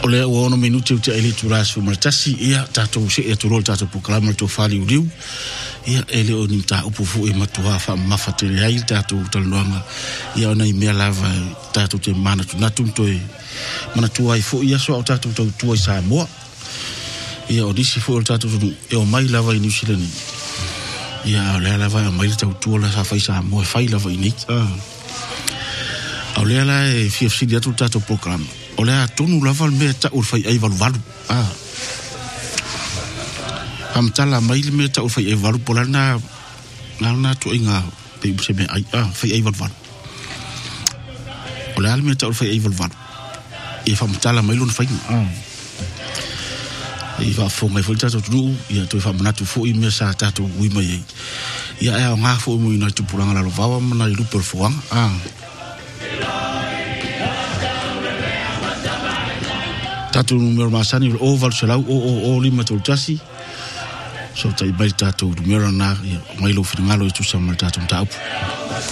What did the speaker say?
Ole o no minuti o te ele turas fu martasi ia tatou se e turol tatou proklama to fali uriu ia ele o ni ta upu fu e matua fa mafatele ai tatou talonga ia ona i mea lava tatou te mana tu natum to e mana tua i fu ia so tatou to tua i Samoa ia o disi fu tatou e o mai lava i New Zealand ia o le lava mai tatou tua la sa fa i Samoa fa i lava i ni o le ala e FFC dia tu tatou proklama ole a tonu lava me ta urfai ai valu am tala mai me ta urfai ai valu polana na to inga pe se me ai fai ai valu ole al me ta urfai ai valu e fam tala mai lon fai e va fo mai volta to tu ia to fa mana tu fo i me sa ta to wi mai ia e nga fo mo ina tu puranga la lova mana i lu per fo Tatu numero masani o val selau o lima tol tasi so tai bai tatu numero na mai lo finalo tu sama tatu tau